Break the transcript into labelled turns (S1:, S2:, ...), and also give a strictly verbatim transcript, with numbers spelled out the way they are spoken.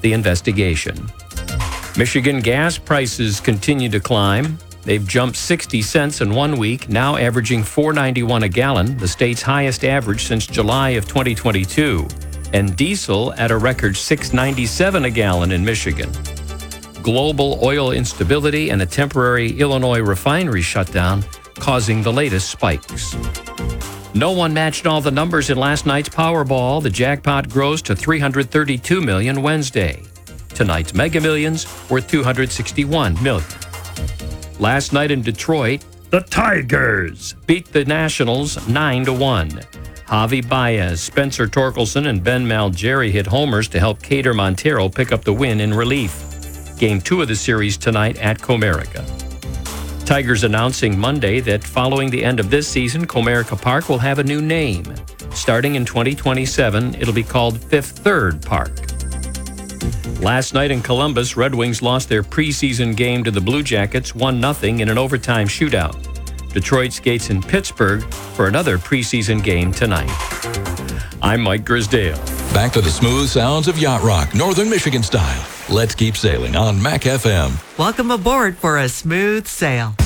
S1: the investigation. Michigan gas prices continue to climb. They've jumped sixty cents in one week, now averaging four dollars and ninety-one cents a gallon, the state's highest average since July of twenty twenty-two. And diesel at a record six dollars and ninety-seven cents a gallon in Michigan. Global oil instability and a temporary Illinois refinery shutdown causing the latest spikes. No one matched all the numbers in last night's Powerball. The jackpot grows to three hundred thirty-two million dollars Wednesday. Tonight's Mega Millions worth two hundred sixty-one million dollars. Last night in Detroit, the Tigers beat the Nationals nine to one. Javi Baez, Spencer Torkelson, and Ben Malgeri hit homers to help Cater Montero pick up the win in relief. Game two of the series tonight at Comerica. Tigers announcing Monday that following the end of this season, Comerica Park will have a new name. Starting in twenty twenty-seven, it'll be called Fifth Third Park. Last night in Columbus, Red Wings lost their preseason game to the Blue Jackets one nothing in an overtime shootout. Detroit skates in Pittsburgh for another preseason game tonight. I'm Mike Grisdale.
S2: Back to the smooth sounds of Yacht Rock, Northern Michigan style. Let's keep sailing on Mac F M.
S3: Welcome aboard for a smooth sail.